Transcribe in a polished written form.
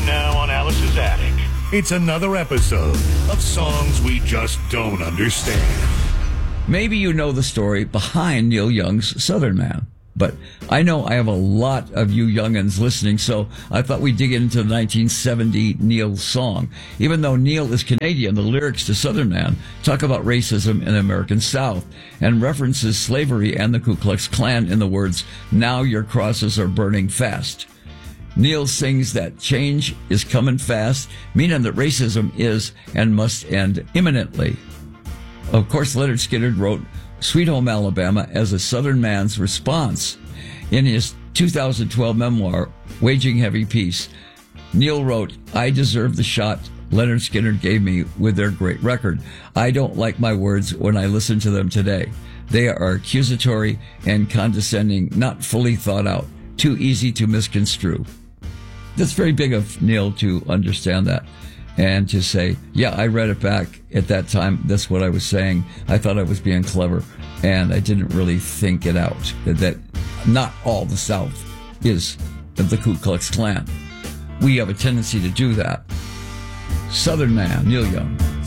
And now on Alice's Attic. It's another episode of Songs We Just Don't Understand. Maybe you know the story behind Neil Young's Southern Man, but I know I have a lot of you youngins listening, so I thought we'd dig into the 1970 Neil song. Even though Neil is Canadian, the lyrics to Southern Man talk about racism in the American South and references slavery and the Ku Klux Klan in the words, "Now your crosses are burning fast." Neil sings that change is coming fast, meaning that racism is and must end imminently. Of course, Leonard Skinner wrote Sweet Home Alabama as a Southern man's response. In his 2012 memoir, Waging Heavy Peace, Neil wrote, "I deserve the shot Leonard Skinner gave me with their great record. I don't like my words when I listen to them today. They are accusatory and condescending, not fully thought out, too easy to misconstrue." That's very big of Neil to understand that and to say, yeah, I read it back at that time. That's what I was saying. I thought I was being clever, and I didn't really think it out, that not all the South is the Ku Klux Klan. We have a tendency to do that. Southern Man, Neil Young.